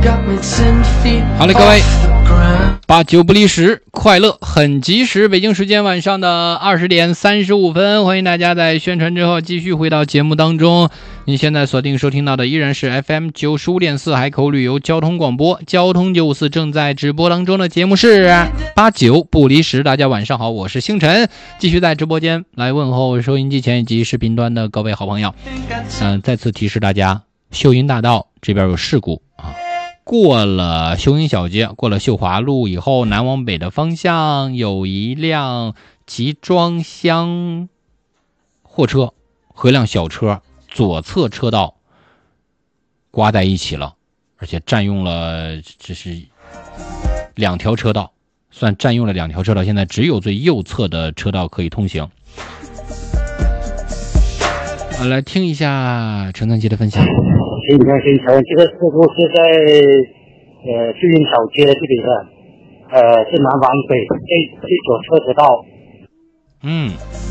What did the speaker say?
好嘞，各位，89不离10，快乐很及时。北京时间晚上的20点35分，欢迎大家在宣传之后继续回到节目当中。您现在锁定收听到的依然是 FM 95.4海口旅游交通广播，交通954正在直播当中的节目是89不离10。大家晚上好，我是星辰，继续在直播间来问候收音机前以及视频端的各位好朋友。再次提示大家，秀英大道这边有事故啊。过了秀英小街，过了秀华路以后，南往北的方向有一辆集装箱货车和一辆小车左侧车道刮在一起了，而且占用了这是2条车道，算占用了2条车道，现在只有最右侧的车道可以通行。来听一下陈登基的分享。 新城，这个事故是在秀英小街的这边，是南往北这左侧车道。